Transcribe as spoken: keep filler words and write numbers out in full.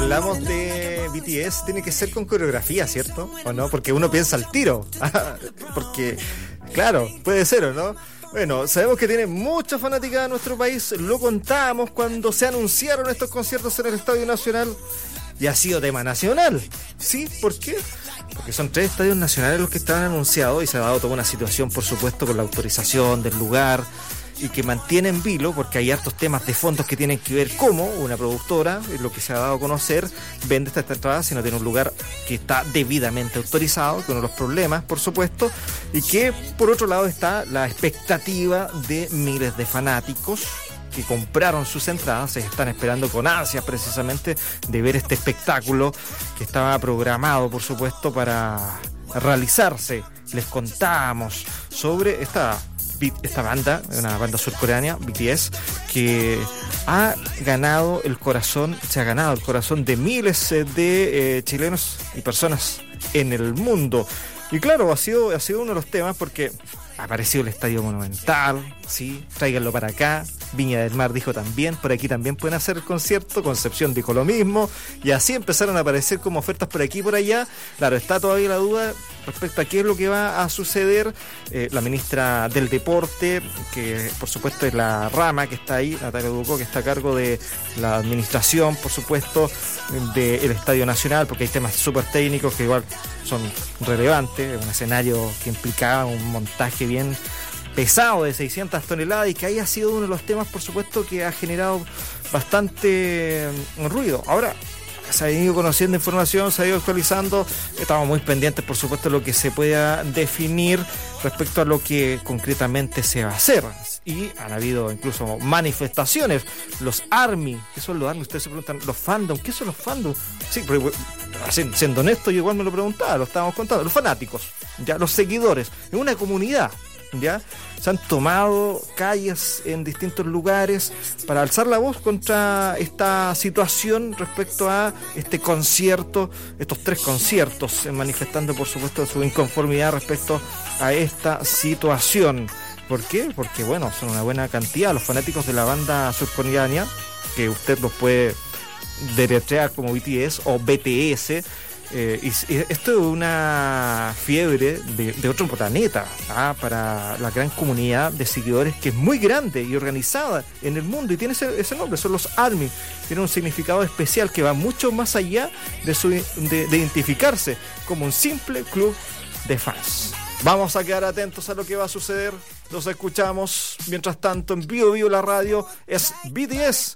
hablamos de B T S tiene que ser con coreografía, ¿cierto? ¿O no? Porque uno piensa al tiro. Porque, claro, puede ser, ¿o no? Bueno, sabemos que tiene mucha fanática de nuestro país. Lo contábamos cuando se anunciaron estos conciertos en el Estadio Nacional. Y ha sido tema nacional. ¿Sí? ¿Por qué? Porque son tres estadios nacionales los que estaban anunciados y se ha dado toda una situación, por supuesto, con la autorización del lugar y que mantiene en vilo, porque hay hartos temas de fondos que tienen que ver cómo una productora, es lo que se ha dado a conocer, vende esta entrada si no tiene un lugar que está debidamente autorizado, que uno de los problemas, por supuesto, y que por otro lado está la expectativa de miles de fanáticos que compraron sus entradas, se están esperando con ansias precisamente de ver este espectáculo que estaba programado, por supuesto, para realizarse. Les contábamos sobre esta, esta banda, una banda surcoreana, B T S, que ha ganado el corazón, se ha ganado el corazón de miles de eh, chilenos y personas en el mundo. Y claro, ha sido, ha sido uno de los temas porque ha aparecido el Estadio Monumental, sí, tráiganlo para acá. Viña del Mar dijo también, por aquí también pueden hacer el concierto. Concepción dijo lo mismo, y así empezaron a aparecer como ofertas por aquí y por allá. Claro, está todavía la duda respecto a qué es lo que va a suceder. Eh, la ministra del Deporte, que por supuesto es la rama que está ahí, Natalia Ducó, que está a cargo de la administración, por supuesto, del Estadio Nacional, porque hay temas súper técnicos que igual son relevantes. Un escenario que implicaba un montaje bien pesado de seiscientas toneladas y que ahí ha sido uno de los temas, por supuesto, que ha generado bastante ruido. Ahora se ha ido conociendo información, se ha ido actualizando, estamos muy pendientes, por supuesto, de lo que se pueda definir respecto a lo que concretamente se va a hacer. Y han habido incluso manifestaciones. Los ARMY, ¿qué son los ARMY? Ustedes se preguntan, los fandom, ¿qué son los fandom? Sí, pero siendo honesto, yo igual me lo preguntaba, lo estábamos contando. Los fanáticos, ya, los seguidores, en una comunidad, ya, se han tomado calles en distintos lugares para alzar la voz contra esta situación respecto a este concierto, estos tres conciertos, manifestando por supuesto su inconformidad respecto a esta situación. ¿Por qué? Porque bueno, son una buena cantidad los fanáticos de la banda surcoreana, que usted los puede deletrear como B T S o B T S. Eh, y, y esto es una fiebre de, de otro planeta, ¿ah? Para la gran comunidad de seguidores, que es muy grande y organizada en el mundo y tiene ese, ese nombre, son los ARMY. Tiene un significado especial que va mucho más allá de, su, de, de identificarse como un simple club de fans. Vamos a quedar atentos a lo que va a suceder. Los escuchamos. Mientras tanto, en Vivo Vivo la radio es B T S